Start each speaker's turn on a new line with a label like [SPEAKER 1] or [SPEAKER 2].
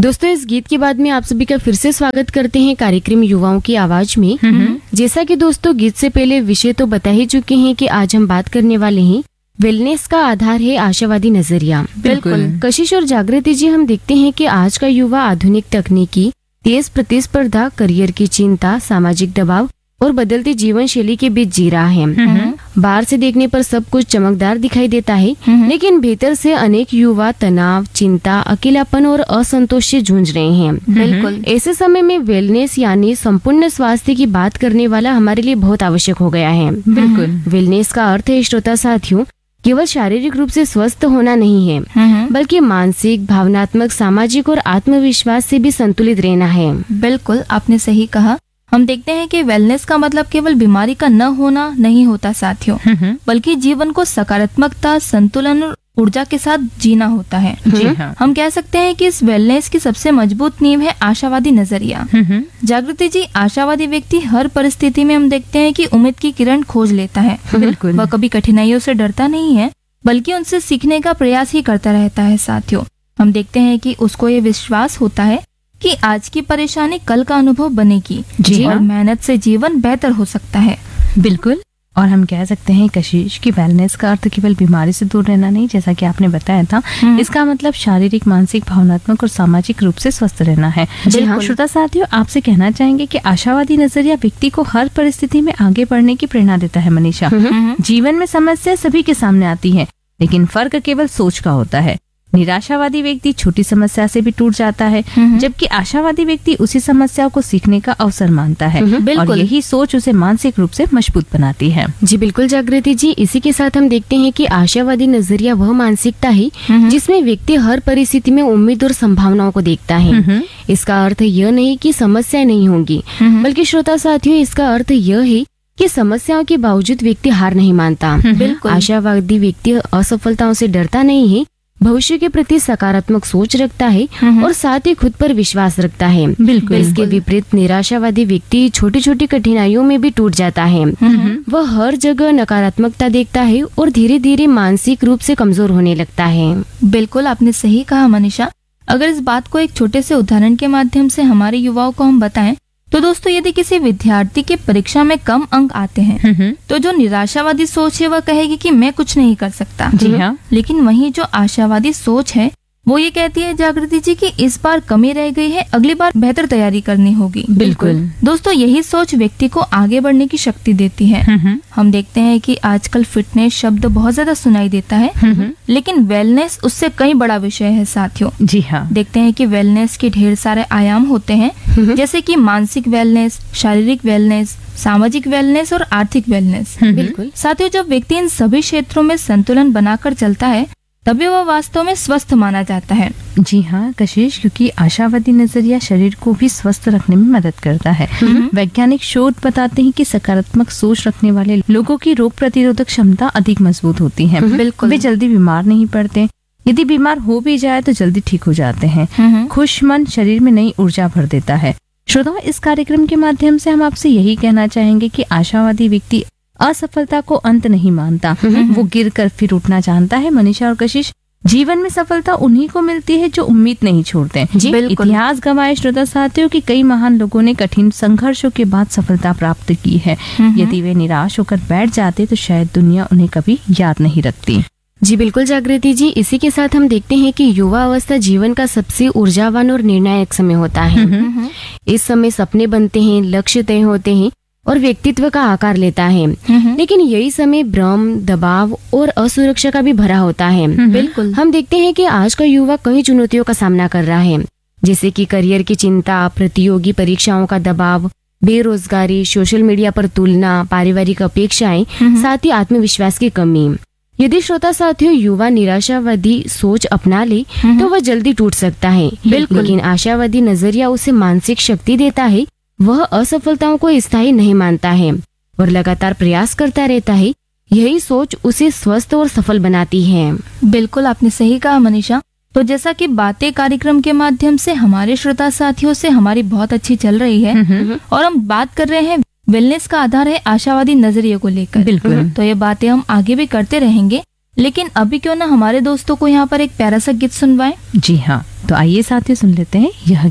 [SPEAKER 1] दोस्तों, इस गीत के बाद में आप सभी का फिर से स्वागत करते हैं कार्यक्रम युवाओं की आवाज में। जैसा कि दोस्तों गीत से पहले विषय तो बता ही चुके हैं कि आज हम बात करने वाले हैं वेलनेस का आधार है आशावादी नजरिया।
[SPEAKER 2] बिल्कुल।
[SPEAKER 1] कशिश और जागृति जी, हम देखते हैं कि आज का युवा आधुनिक तकनीकी, तेज प्रतिस्पर्धा, करियर की चिंता, सामाजिक दबाव और बदलती जीवन शैली के बीच जी रहा है। बाहर से देखने पर सब कुछ चमकदार दिखाई देता है, लेकिन भीतर से अनेक युवा तनाव, चिंता, अकेलापन और असंतोष से जूझ रहे हैं।
[SPEAKER 2] बिल्कुल।
[SPEAKER 1] ऐसे समय में वेलनेस यानी संपूर्ण स्वास्थ्य की बात करने वाला हमारे लिए बहुत आवश्यक हो गया है।
[SPEAKER 2] बिल्कुल।
[SPEAKER 1] वेलनेस का अर्थ है, श्रोता साथियों, केवल शारीरिक रूप से स्वस्थ होना नहीं है, बल्कि मानसिक, भावनात्मक, सामाजिक और आत्मविश्वास से भी संतुलित रहना है।
[SPEAKER 2] बिल्कुल, आपने सही कहा। हम देखते हैं कि वेलनेस का मतलब केवल बीमारी का न होना नहीं होता साथियों, बल्कि जीवन को सकारात्मकता, संतुलन और ऊर्जा के साथ जीना होता है।
[SPEAKER 3] जी हाँ।
[SPEAKER 2] हम कह सकते हैं कि इस वेलनेस की सबसे मजबूत नींव है आशावादी नजरिया। जागृति जी, आशावादी व्यक्ति हर परिस्थिति में हम देखते हैं कि उम्मीद की किरण खोज लेता है।
[SPEAKER 3] बिल्कुल।
[SPEAKER 2] वह कभी कठिनाइयों से डरता नहीं है, बल्कि उनसे सीखने का प्रयास ही करता रहता है साथियों। हम देखते हैं कि उसको ये विश्वास होता है कि आज की परेशानी कल का अनुभव बनेगी।
[SPEAKER 3] जी
[SPEAKER 2] और
[SPEAKER 3] हाँ।
[SPEAKER 2] मेहनत से जीवन बेहतर हो सकता है।
[SPEAKER 3] बिल्कुल। और हम कह सकते हैं कशिश की वेलनेस का अर्थ केवल बीमारी से दूर रहना नहीं, जैसा कि आपने बताया था। इसका मतलब शारीरिक, मानसिक, भावनात्मक और सामाजिक रूप से स्वस्थ रहना है।
[SPEAKER 1] जी हाँ।
[SPEAKER 3] श्रोता साथियों, आपसे कहना चाहेंगे कि आशावादी नजरिया व्यक्ति को हर परिस्थिति में आगे बढ़ने की प्रेरणा देता है। मनीषा, जीवन में समस्या सभी के सामने आती है, लेकिन फर्क केवल सोच का होता है। निराशावादी व्यक्ति छोटी समस्या से भी टूट जाता है, जबकि आशावादी व्यक्ति उसी समस्या को सीखने का अवसर मानता है। और
[SPEAKER 2] बिल्कुल।
[SPEAKER 3] यही सोच उसे मानसिक रूप से मजबूत बनाती है।
[SPEAKER 1] जी बिल्कुल जागृति जी, इसी के साथ हम देखते हैं कि आशावादी नजरिया वह मानसिकता है जिसमें व्यक्ति हर परिस्थिति में उम्मीद और संभावनाओं को देखता है। इसका अर्थ यह नहीं कि समस्या नहीं होंगी, बल्कि श्रोता साथियों, इसका अर्थ यह है कि समस्याओं के बावजूद व्यक्ति हार नहीं मानता।
[SPEAKER 2] बिल्कुल।
[SPEAKER 1] आशावादी व्यक्ति असफलताओं से डरता नहीं है, भविष्य के प्रति सकारात्मक सोच रखता है और साथ ही खुद पर विश्वास रखता है।
[SPEAKER 3] बिल्कुल।
[SPEAKER 1] इसके विपरीत निराशावादी व्यक्ति छोटी छोटी कठिनाइयों में भी टूट जाता है। वह हर जगह नकारात्मकता देखता है और धीरे धीरे मानसिक रूप से कमजोर होने लगता है।
[SPEAKER 2] बिल्कुल, आपने सही कहा मनीषा। अगर इस बात को एक छोटे से उदाहरण के माध्यम से हमारे युवाओं को हम बताएं, तो दोस्तों यदि किसी विद्यार्थी के परीक्षा में कम अंक आते हैं, तो जो निराशावादी सोच है वह कहेगी कि मैं कुछ नहीं कर सकता।
[SPEAKER 3] जी हाँ।
[SPEAKER 2] लेकिन वहीं जो आशावादी सोच है वो ये कहती है जागृति जी कि इस बार कमी रह गई है, अगली बार बेहतर तैयारी करनी होगी।
[SPEAKER 3] बिल्कुल।
[SPEAKER 2] दोस्तों यही सोच व्यक्ति को आगे बढ़ने की शक्ति देती है। हम देखते हैं कि आजकल फिटनेस शब्द बहुत ज्यादा सुनाई देता है, लेकिन वेलनेस उससे कई बड़ा विषय है साथियों।
[SPEAKER 3] जी हाँ।
[SPEAKER 2] देखते हैं कि वेलनेस के ढेर सारे आयाम होते हैं, जैसे कि मानसिक वेलनेस, शारीरिक वेलनेस, सामाजिक वेलनेस और आर्थिक वेलनेस।
[SPEAKER 1] बिल्कुल।
[SPEAKER 2] साथियों, जब व्यक्ति इन सभी क्षेत्रों में संतुलन बनाकर चलता है, तभी वह वास्तव में स्वस्थ माना जाता है।
[SPEAKER 3] जी हाँ कशिश, क्योंकि आशावादी नजरिया शरीर को भी स्वस्थ रखने में मदद करता है। वैज्ञानिक शोध बताते हैं कि सकारात्मक सोच रखने वाले लोगों की रोग प्रतिरोधक क्षमता अधिक मजबूत होती है।
[SPEAKER 2] बिल्कुल।
[SPEAKER 3] वे जल्दी बीमार नहीं पड़ते, यदि बीमार हो भी जाए तो जल्दी ठीक हो जाते हैं। खुश मन शरीर में नई ऊर्जा भर देता है। श्रोताओं, इस कार्यक्रम के माध्यम से हम आपसे यही कहना चाहेंगे कि आशावादी व्यक्ति असफलता को अंत नहीं मानता, वो गिर कर फिर उठना जानता है। मनीषा और कशिश, जीवन में सफलता उन्हीं को मिलती है जो उम्मीद नहीं छोड़ते।
[SPEAKER 2] बिल्कुल।
[SPEAKER 3] इतिहास गवाए श्रोता साथियों कि कई महान लोगों ने कठिन संघर्षों के बाद सफलता प्राप्त की है। यदि वे निराश होकर बैठ जाते तो शायद दुनिया उन्हें कभी याद नहीं रखती।
[SPEAKER 1] जी बिल्कुल जागृति जी, इसी के साथ हम देखते हैं कि युवा अवस्था जीवन का सबसे ऊर्जावान और निर्णायक समय होता है। इस समय सपने बनते हैं, लक्ष्य तय होते हैं और व्यक्तित्व का आकार लेता है। लेकिन यही समय भ्रम, दबाव और असुरक्षा का भी भरा होता है।
[SPEAKER 2] बिल्कुल।
[SPEAKER 1] हम देखते हैं कि आज का युवा कई चुनौतियों का सामना कर रहा है, जैसे कि करियर की चिंता, प्रतियोगी परीक्षाओं का दबाव, बेरोजगारी, सोशल मीडिया पर तुलना, पारिवारिक अपेक्षाएं, साथ ही आत्मविश्वास की कमी। यदि श्रोता साथियों युवा निराशावादी सोच अपना ले तो वह जल्दी टूट सकता है।
[SPEAKER 2] बिल्कुल।
[SPEAKER 1] लेकिन आशावादी नजरिया उसे मानसिक शक्ति देता है। वह असफलताओं को स्थायी नहीं मानता है और लगातार प्रयास करता रहता है। यही सोच उसे स्वस्थ और सफल बनाती है।
[SPEAKER 2] बिल्कुल, आपने सही कहा मनीषा। तो जैसा कि बातें कार्यक्रम के माध्यम से हमारे श्रोता साथियों से हमारी बहुत अच्छी चल रही है, और हम बात कर रहे हैं वेलनेस का आधार है आशावादी नजरिए को लेकर।
[SPEAKER 3] बिल्कुल।
[SPEAKER 2] तो ये बातें हम आगे भी करते रहेंगे, लेकिन अभी क्यों ना हमारे दोस्तों को यहाँ पर एक प्यारा सा गीत सुनवाएं।
[SPEAKER 3] जी हाँ, तो आइए साथियों सुन लेते हैं यह